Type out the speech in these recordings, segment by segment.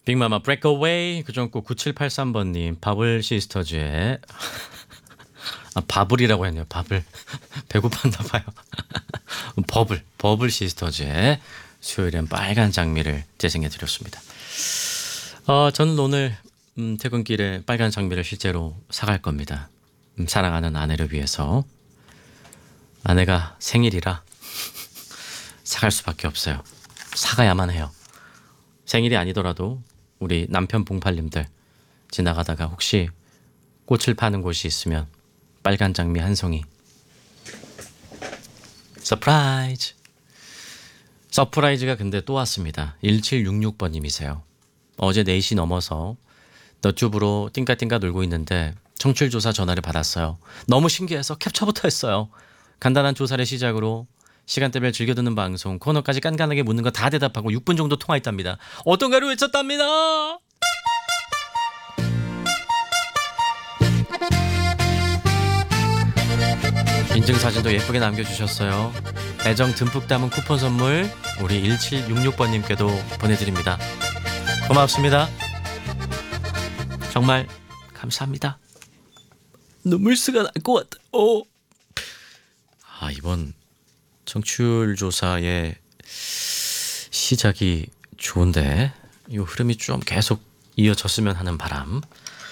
빅마마 브레이크어웨이 그전국 9783번님 바블 시스터즈의 바블이라고 했네요. 바블 배고팠나 봐요. 버블 시스터즈의 수요일엔 빨간 장미를 재생해 드렸습니다. 저는 오늘 퇴근길에 빨간 장미를 실제로 사갈 겁니다. 사랑하는 아내를 위해서. 아내가 생일이라 사갈 수밖에 없어요. 사가야만 해요. 생일이 아니더라도 우리 남편 봉팔님들 지나가다가 혹시 꽃을 파는 곳이 있으면 빨간 장미 한 송이 서프라이즈. 서프라이즈가 근데 또 왔습니다. 1766번님이세요. 어제 4시 넘어서 너튜브로 띵까띵까 놀고 있는데 청취율조사 전화를 받았어요. 너무 신기해서 캡처부터 했어요. 간단한 조사를 시작으로 시간대별 즐겨 듣는 방송, 코너까지 깐깐하게 묻는 거 다 대답하고 6분 정도 통화했답니다. 어떤가를 외쳤답니다. 인증사진도 예쁘게 남겨주셨어요. 애정 듬뿍 담은 쿠폰 선물 우리 1766번님께도 보내드립니다. 고맙습니다. 정말 감사합니다. 눈물수가 날 것 같아요. 이번 청취율 조사의 시작이 좋은데 이 흐름이 좀 계속 이어졌으면 하는 바람.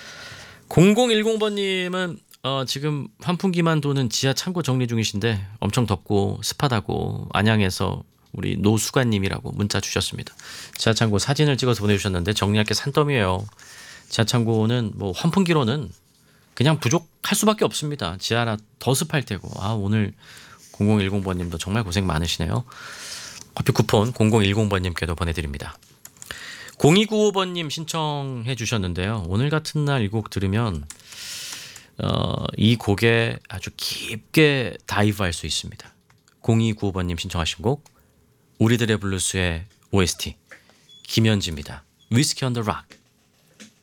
0010번님은 지금 환풍기만 도는 지하 창고 정리 중이신데 엄청 덥고 습하다고 안양에서 우리 노수관님이라고 문자 주셨습니다. 지하 창고 사진을 찍어서 보내주셨는데 정리할 게 산더미예요. 지하 창고는 뭐 환풍기로는 그냥 부족할 수밖에 없습니다. 지하라 더 습할 테고. 오늘 0010번님도 정말 고생 많으시네요. 커피 쿠폰 0010번님께도 보내드립니다. 0295번님 신청해 주셨는데요. 오늘 같은 날 이 곡 들으면 이 곡에 아주 깊게 다이브할 수 있습니다. 0295번님 신청하신 곡 우리들의 블루스의 OST 김현지입니다. 위스키 on the rock.